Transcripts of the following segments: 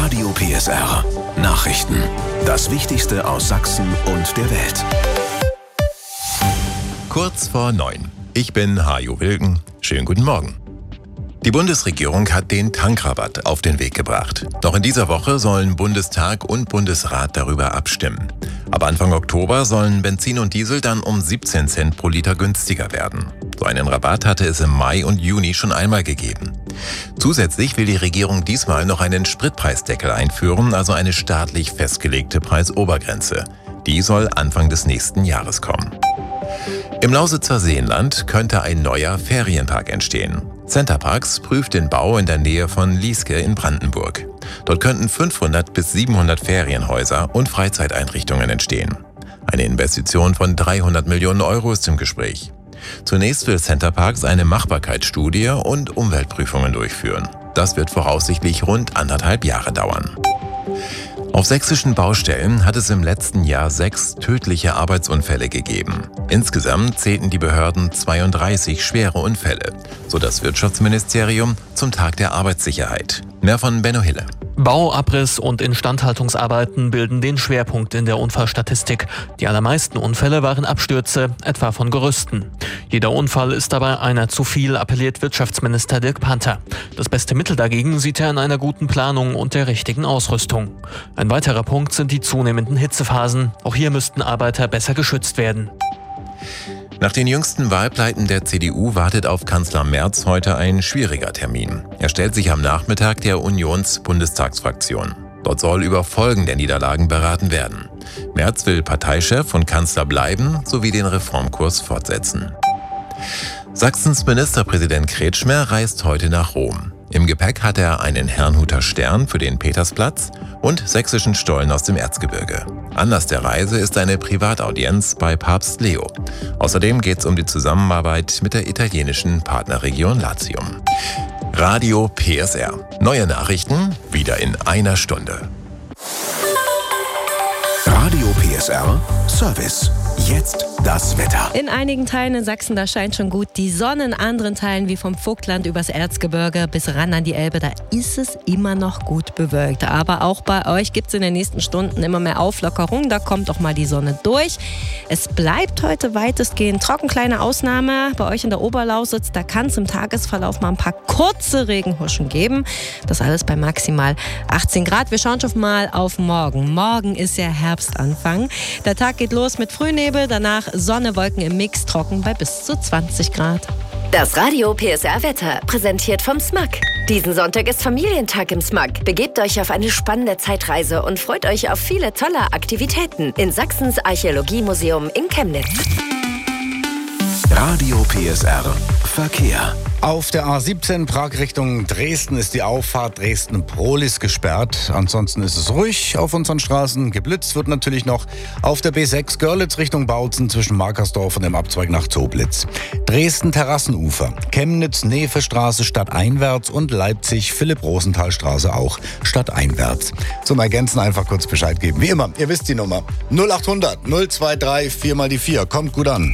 Radio PSR Nachrichten. Das Wichtigste aus Sachsen und der Welt. Kurz vor 9. Ich bin Hajo Wilken. Schönen guten Morgen. Die Bundesregierung hat den Tankrabatt auf den Weg gebracht. Noch in dieser Woche sollen Bundestag und Bundesrat darüber abstimmen. Ab Anfang Oktober sollen Benzin und Diesel dann um 17 Cent pro Liter günstiger werden. So einen Rabatt hatte es im Mai und Juni schon einmal gegeben. Zusätzlich will die Regierung diesmal noch einen Spritpreisdeckel einführen, also eine staatlich festgelegte Preisobergrenze. Die soll Anfang des nächsten Jahres kommen. Im Lausitzer Seenland könnte ein neuer Ferienpark entstehen. Centerparks prüft den Bau in der Nähe von Lieske in Brandenburg. Dort könnten 500 bis 700 Ferienhäuser und Freizeiteinrichtungen entstehen. Eine Investition von 300 Millionen Euro ist im Gespräch. Zunächst will Centerparks eine Machbarkeitsstudie und Umweltprüfungen durchführen. Das wird voraussichtlich rund 1,5 Jahre dauern. Auf sächsischen Baustellen hat es im letzten Jahr 6 tödliche Arbeitsunfälle gegeben. Insgesamt zählten die Behörden 32 schwere Unfälle, so das Wirtschaftsministerium zum Tag der Arbeitssicherheit. Mehr von Benno Hille. Bau, Abriss und Instandhaltungsarbeiten bilden den Schwerpunkt in der Unfallstatistik. Die allermeisten Unfälle waren Abstürze, etwa von Gerüsten. Jeder Unfall ist dabei einer zu viel, appelliert Wirtschaftsminister Dirk Panther. Das beste Mittel dagegen sieht er in einer guten Planung und der richtigen Ausrüstung. Ein weiterer Punkt sind die zunehmenden Hitzephasen. Auch hier müssten Arbeiter besser geschützt werden. Nach den jüngsten Wahlpleiten der CDU wartet auf Kanzler Merz heute ein schwieriger Termin. Er stellt sich am Nachmittag der Unions-Bundestagsfraktion. Dort soll über Folgen der Niederlagen beraten werden. Merz will Parteichef und Kanzler bleiben sowie den Reformkurs fortsetzen. Sachsens Ministerpräsident Kretschmer reist heute nach Rom. Im Gepäck hat er einen Herrnhuter Stern für den Petersplatz und sächsischen Stollen aus dem Erzgebirge. Anlass der Reise ist eine Privataudienz bei Papst Leo. Außerdem geht es um die Zusammenarbeit mit der italienischen Partnerregion Latium. Radio PSR. Neue Nachrichten wieder in einer Stunde. Radio PSR Service. Jetzt das Wetter. In einigen Teilen in Sachsen, da scheint schon gut die Sonne. In anderen Teilen wie vom Vogtland übers Erzgebirge bis ran an die Elbe, da ist es immer noch gut bewölkt. Aber auch bei euch gibt es in den nächsten Stunden immer mehr Auflockerung. Da kommt doch mal die Sonne durch. Es bleibt heute weitestgehend trocken. Kleine Ausnahme bei euch in der Oberlausitz. Da kann es im Tagesverlauf mal ein paar kurze Regenhuschen geben. Das alles bei maximal 18 Grad. Wir schauen schon mal auf morgen. Morgen ist ja Herbstanfang. Der Tag geht los mit Frühnebel, danach Sonne, Wolken im Mix, trocken bei bis zu 20 Grad. Das Radio PSR-Wetter, präsentiert vom SMAK. Diesen Sonntag ist Familientag im SMAK. Begebt euch auf eine spannende Zeitreise und freut euch auf viele tolle Aktivitäten in Sachsens Archäologiemuseum in Chemnitz. Radio PSR Verkehr. Auf der A17 Prag Richtung Dresden ist die Auffahrt Dresden-Prohlis gesperrt. Ansonsten ist es ruhig auf unseren Straßen. Geblitzt wird natürlich noch auf der B6 Görlitz Richtung Bautzen zwischen Markersdorf und dem Abzweig nach Zoblitz. Dresden-Terrassenufer, Chemnitz-Nevestraße stadteinwärts und Leipzig-Philipp-Rosenthal-Straße auch stadteinwärts. Zum Ergänzen einfach kurz Bescheid geben. Wie immer, ihr wisst die Nummer. 0800 023 4 mal die 4. Kommt gut an.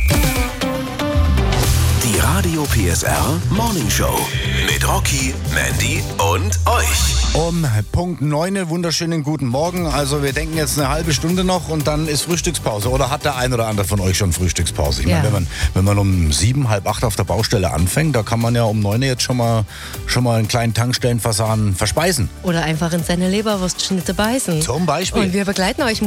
Die Radio PSR Morning Show mit Rocky, Mandy und euch. Um Punkt 9, wunderschönen guten Morgen. Also wir denken jetzt eine halbe Stunde noch und dann ist Frühstückspause. Oder hat der ein oder andere von euch schon Frühstückspause? Ich meine, wenn man um 7, halb 8 auf der Baustelle anfängt, da kann man ja um 9 jetzt schon mal einen kleinen Tankstellenfasan verspeisen. Oder einfach in seine Leberwurstschnitte beißen. Zum Beispiel. Und wir begleiten euch